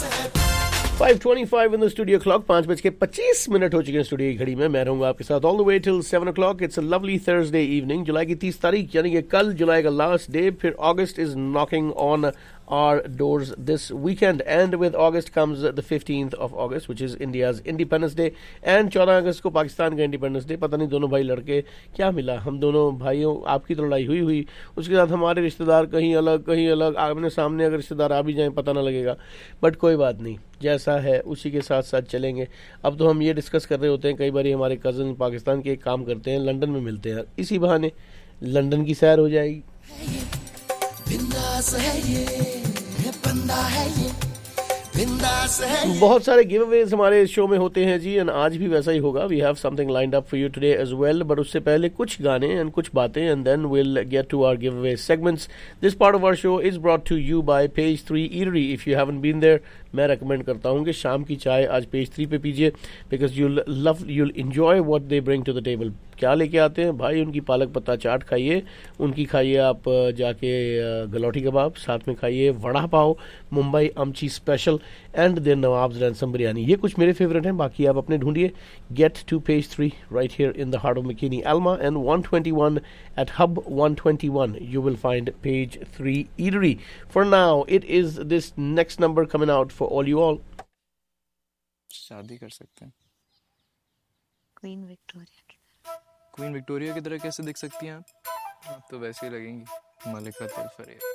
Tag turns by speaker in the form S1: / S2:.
S1: 5:25 in the studio clock, 5:25 हो चुके हैं स्टूडियो की घड़ी में। मैं रहूंगा आपके साथ all the way till 7 o'clock। It's a lovely Thursday evening, जुलाई की 30 तारीख, यानी कि कल जुलाई का लास्ट डे। फिर अगस्त is knocking on our doors this weekend, and with August comes the 15th of August, which is India's Independence Day, and 14 अगस्त को पाकिस्तान का independence day. पता नहीं दोनों भाई लड़के क्या मिला, हम दोनों भाइयों आपकी तो लड़ाई हुई उसके साथ हमारे रिश्तेदार कहीं अलग आमने सामने अगर रिश्तेदार आ भी जाएं पता ना लगेगा, बट कोई बात नहीं, जैसा है उसी के साथ साथ चलेंगे। अब तो हम ये डिस्कस कर रहे होते हैं, कई बार हमारे कज़न पाकिस्तान के एक काम करते हैं, लंदन में मिलते हैं, इसी बहाने लंदन की सैर हो जाएगी। बिंदास है ये बंदा है ये, बिंदास है ये। बहुत सारे गिव अवेज हमारे शो में होते हैं जी, एंड आज भी वैसा ही होगा। We have something lined up for you today as well, but उससे पहले कुछ गाने एंड कुछ बातें, and then will get to our give away segments. This part of our show is brought to you bye page 3 eatery. If you haven't been there, मैं recommend करता हूँ कि शाम की चाय आज पेज 3 पे पीजिए, because you'll enjoy what they bring to the table. क्या लेके आते हैं भाई, उनकी पालक पत्ता चाट खाइए, उनकी खाइए आप जाके गलौटी कबाब, साथ में खाइए वड़ा पाव, मुंबई आमची special, and then nawabs ransom biryani. ये कुछ मेरे फेवरेट हैं, बाकी आप अपने ढूंढिए। Gate to page 3 right here in the heart of McKinney, Alma and 121 at Hub 121. You will find page 3 eatery. For now, it is this next number coming out for all you all.
S2: शादी कर सकते हैं।
S3: Queen Victoria
S2: की तरह कैसे दिख सकती हैं आप तो वैसे ही लगेंगी मलिका तुल फरीद।